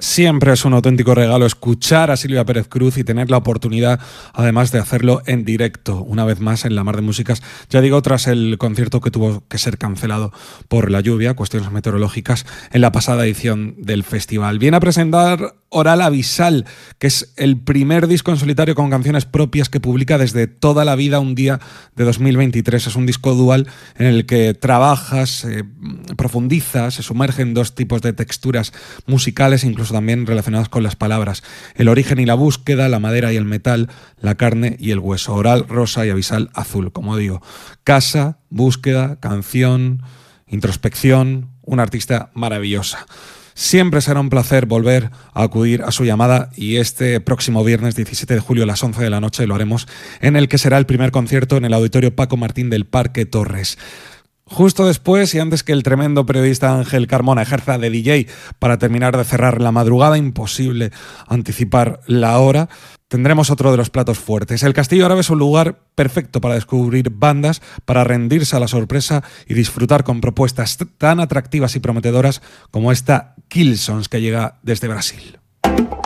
Siempre es un auténtico regalo escuchar a Silvia Pérez Cruz y tener la oportunidad, además, de hacerlo en directo, una vez más en La Mar de Músicas. Ya digo, tras el concierto que tuvo que ser cancelado por la lluvia, cuestiones meteorológicas, en la pasada edición del festival. Viene a presentar Oral Abisal, que es el primer disco en solitario con canciones propias que publica desde Toda la vida un día de 2023. Es un disco dual en el que trabajas, profundiza, se sumerge en dos tipos de texturas musicales, incluso también relacionadas con las palabras: el origen y la búsqueda, la madera y el metal, la carne y el hueso. Oral rosa y Abisal azul, como digo. Casa, búsqueda, canción, introspección, una artista maravillosa. Siempre será un placer volver a acudir a su llamada, y este próximo viernes 17 de julio a las 11 de la noche lo haremos, en el que será el primer concierto en el Auditorio Paco Martín del Parque Torres. Justo después, y antes que el tremendo periodista Ángel Carmona ejerza de DJ para terminar de cerrar la madrugada, imposible anticipar la hora, tendremos otro de los platos fuertes. El Castillo Árabe es un lugar perfecto para descubrir bandas, para rendirse a la sorpresa y disfrutar con propuestas tan atractivas y prometedoras como esta Killsons, que llega desde Brasil.